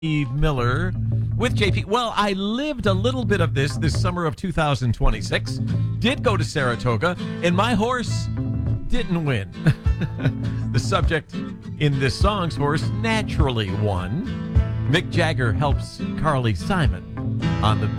Steve Miller with JP. Well, I lived a little bit of this summer of 2026. Did go to Saratoga, and my horse didn't win. The subject in this song's horse naturally won. Mick Jagger helps Carly Simon on the